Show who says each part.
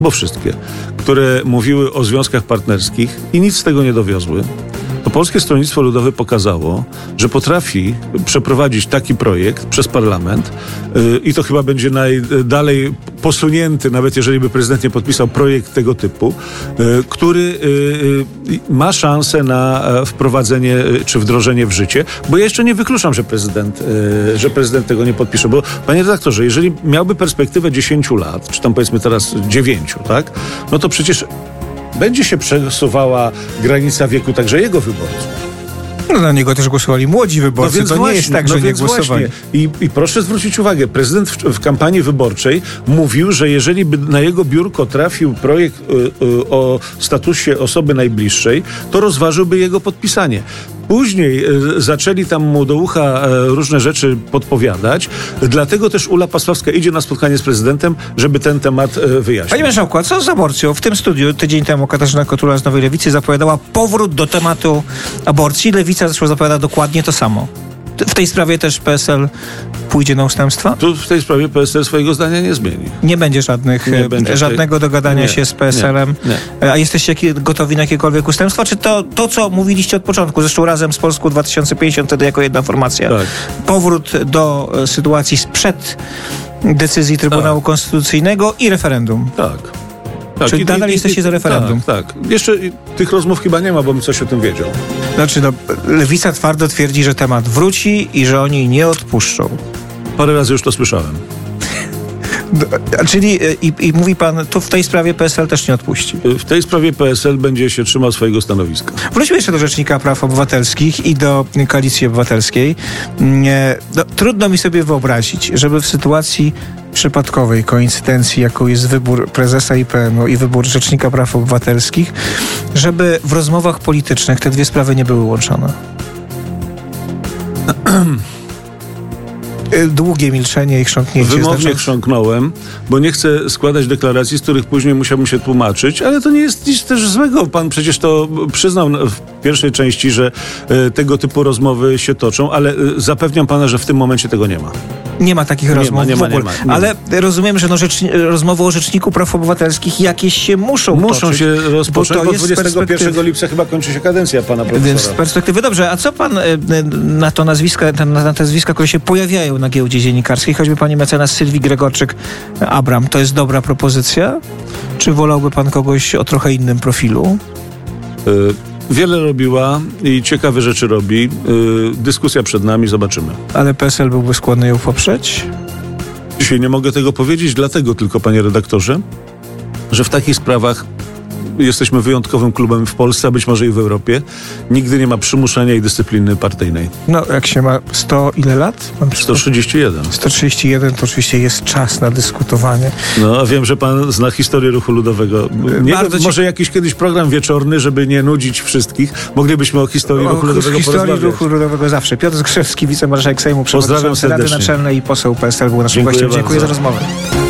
Speaker 1: bo wszystkie, które mówiły o związkach partnerskich i nic z tego nie dowiozły, to Polskie Stronnictwo Ludowe pokazało, że potrafi przeprowadzić taki projekt przez parlament i to chyba będzie najdalej posunięty, nawet jeżeli by prezydent nie podpisał projekt tego typu, który ma szansę na wprowadzenie czy wdrożenie w życie, bo ja jeszcze nie wykluczam, że prezydent tego nie podpisze, bo panie redaktorze, jeżeli miałby perspektywę 10 lat, czy tam powiedzmy teraz 9, tak, no to przecież będzie się przesuwała granica wieku także jego wyborców.
Speaker 2: No na niego też głosowali młodzi wyborcy, no to właśnie, nie jest tak, że nie głosowali.
Speaker 1: I proszę zwrócić uwagę, prezydent w kampanii wyborczej mówił, że jeżeli by na jego biurko trafił projekt o statusie osoby najbliższej, to rozważyłby jego podpisanie. Później zaczęli tam mu do ucha różne rzeczy podpowiadać, dlatego też Ula Pasławska idzie na spotkanie z prezydentem, żeby ten temat wyjaśnić.
Speaker 2: Panie marszałku, a co z aborcją? W tym studiu tydzień temu Katarzyna Kotula z Nowej Lewicy zapowiadała powrót do tematu aborcji. Lewica zresztą zapowiada dokładnie to samo. W tej sprawie też PSL pójdzie na ustępstwa?
Speaker 1: Tu w tej sprawie PSL swojego zdania nie zmieni.
Speaker 2: Nie będzie żadnego dogadania się z PSL-em. Nie. A jesteście gotowi na jakiekolwiek ustępstwa? Czy to, co mówiliście od początku, zresztą razem z Polską 2050, wtedy jako jedna formacja, tak. Powrót do sytuacji sprzed decyzji Trybunału Konstytucyjnego i referendum?
Speaker 1: Tak.
Speaker 2: Czyli nadal jesteście za referendum?
Speaker 1: Tak. Jeszcze tych rozmów chyba nie ma, bo bym coś o tym wiedział.
Speaker 2: Znaczy, Lewica twardo twierdzi, że temat wróci i że oni nie odpuszczą.
Speaker 1: Parę razy już to słyszałem.
Speaker 2: Czyli i mówi pan, tu w tej sprawie PSL też nie odpuści.
Speaker 1: W tej sprawie PSL będzie się trzymał swojego stanowiska.
Speaker 2: Wróćmy jeszcze do Rzecznika Praw Obywatelskich i do Koalicji Obywatelskiej. Trudno mi sobie wyobrazić, żeby w sytuacji przypadkowej koincydencji, jaką jest wybór prezesa IPN-u i wybór Rzecznika Praw Obywatelskich, żeby w rozmowach politycznych te dwie sprawy nie były łączone. Długie milczenie i chrząknięcie.
Speaker 1: Wymownie chrząknąłem, bo nie chcę składać deklaracji, z których później musiałbym się tłumaczyć, ale to nie jest nic też złego. Pan przecież to przyznał w pierwszej części, że tego typu rozmowy się toczą, ale zapewniam pana, że w tym momencie tego nie ma.
Speaker 2: Nie ma takich rozmów w ogóle. Ale rozumiem, że rozmowy o Rzeczniku Praw Obywatelskich jakieś się muszą toczyć,
Speaker 1: się rozpocząć, bo 21 lipca chyba kończy się kadencja pana profesora. Więc
Speaker 2: z perspektywy dobrze. A co pan na te nazwiska, które się pojawiają na giełdzie dziennikarskiej, choćby pani mecenas Sylwii Gregorczyk-Abram, to jest dobra propozycja? Czy wolałby pan kogoś o trochę innym profilu?
Speaker 1: Wiele robiła i ciekawe rzeczy robi. Dyskusja przed nami, zobaczymy.
Speaker 2: Ale PSL byłby skłonny ją poprzeć?
Speaker 1: Dzisiaj nie mogę tego powiedzieć, dlatego tylko, panie redaktorze, że w takich sprawach jesteśmy wyjątkowym klubem w Polsce, a być może i w Europie. Nigdy nie ma przymuszania i dyscypliny partyjnej.
Speaker 2: No, jak się ma 100 ile lat?
Speaker 1: 131.
Speaker 2: 131 to oczywiście jest czas na dyskutowanie.
Speaker 1: No, a wiem, że pan zna historię ruchu ludowego. Może jakiś kiedyś program wieczorny, żeby nie nudzić wszystkich. Moglibyśmy o historii ruchu ludowego porozmawiać. O historii ruchu ludowego zawsze. Piotr Zgrzewski, wicemarszałek Sejmu, przewodniczący Rady Naczelnej i poseł PSL był naszym gościem. Dziękuję za rozmowę.